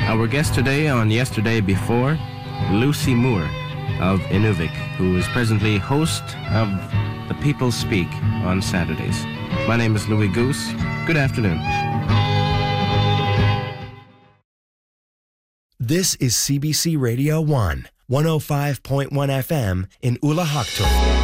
Our guest today on Yesterday Before, Lucy Moore of Inuvik, who is presently host of The People Speak on Saturdays. My name is Louis Goose. Good afternoon. This is CBC Radio 1, 105.1 FM in Ulaanbaatar.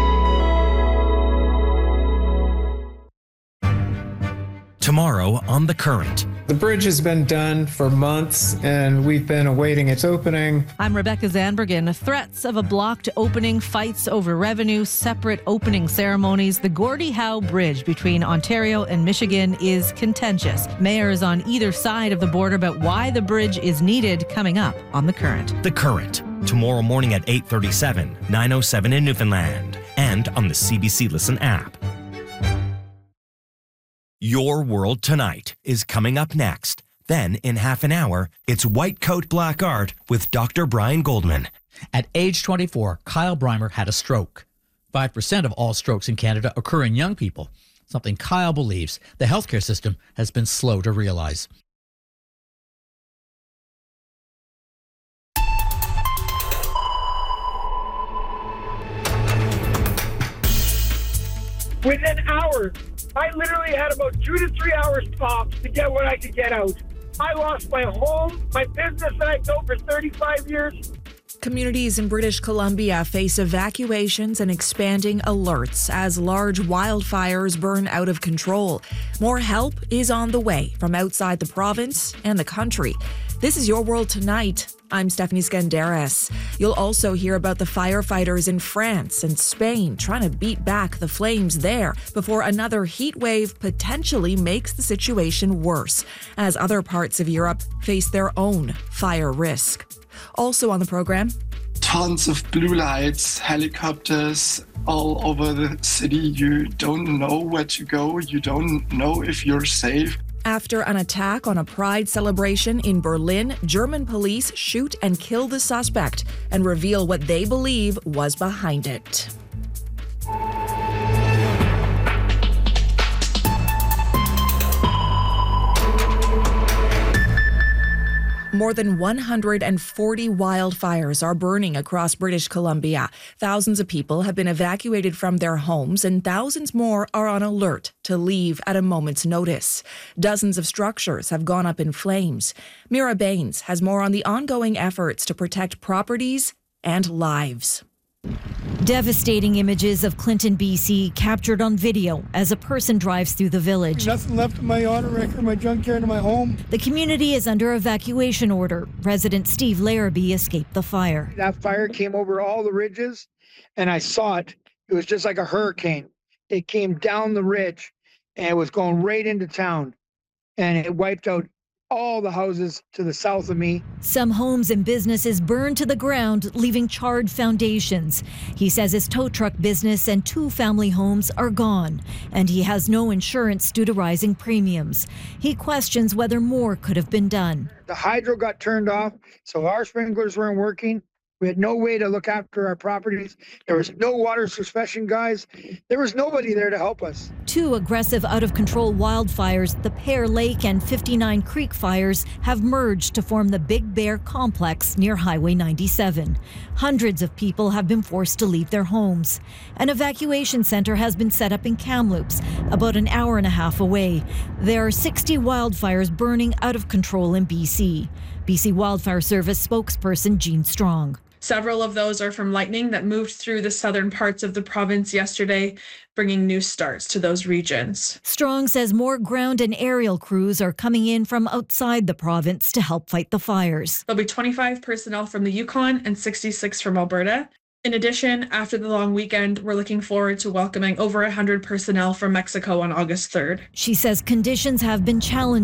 Tomorrow on The Current. The bridge has been done for months, and we've been awaiting its opening. I'm Rebecca Zandbergen. Threats of a blocked opening, fights over revenue, separate opening ceremonies. The Gordie Howe Bridge between Ontario and Michigan is contentious. Mayors on either side of the border about why the bridge is needed, coming up on The Current. The Current, tomorrow morning at 8:37, 9:07 in Newfoundland, and on the CBC Listen app. Your World Tonight is coming up next. Then, in half an hour, it's White Coat Black Art with Dr. Brian Goldman. At age 24, Kyle Breimer had a stroke. 5% of all strokes in Canada occur in young people, something Kyle believes the healthcare system has been slow to realize. Within hours, I literally had about 2 to 3 hours tops to get what I could get out. I lost my home, my business that I built for 35 years. Communities in British Columbia face evacuations and expanding alerts as large wildfires burn out of control. More help is on the way from outside the province and the country. This is Your World Tonight. I'm Stephanie Skandaris. You'll also hear about the firefighters in France and Spain trying to beat back the flames there before another heat wave potentially makes the situation worse as other parts of Europe face their own fire risk. Also on the program, tons of blue lights, helicopters all over the city. You don't know where to go. You don't know if you're safe. After an attack on a pride celebration in Berlin, German police shoot and kill the suspect and reveal what they believe was behind it. More than 140 wildfires are burning across British Columbia. Thousands of people have been evacuated from their homes, and thousands more are on alert to leave at a moment's notice. Dozens of structures have gone up in flames. Mira Baines has more on the ongoing efforts to protect properties and lives. Devastating images of Clinton, BC, captured on video as a person drives through the village. Nothing left of my auto wrecker, my junkyard, and my home. The community is under evacuation order. Resident Steve Larrabee escaped the fire. That fire came over all the ridges, and I saw it. It was just like a hurricane. It came down the ridge, and it was going right into town, and it wiped out all the houses to the south of me. Some homes and businesses burned to the ground, leaving charred foundations. He says his tow truck business and 2 family homes are gone, and he has no insurance due to rising premiums. He questions whether more could have been done. The hydro got turned off, so our sprinklers weren't working. We had no way to look after our properties. There was no water suppression guys. There was nobody there to help us. 2 aggressive out-of-control wildfires, the Pear Lake and 59 Creek fires, have merged to form the Big Bear complex near Highway 97. Hundreds of people have been forced to leave their homes. An evacuation center has been set up in Kamloops, about an hour and a half away. There are 60 wildfires burning out of control in BC. BC Wildfire Service spokesperson Jean Strong. Several of those are from lightning that moved through the southern parts of the province yesterday, bringing new starts to those regions. Strong says more ground and aerial crews are coming in from outside the province to help fight the fires. There'll be 25 personnel from the Yukon and 66 from Alberta. In addition, after the long weekend, we're looking forward to welcoming over 100 personnel from Mexico on August 3rd. She says conditions have been challenging.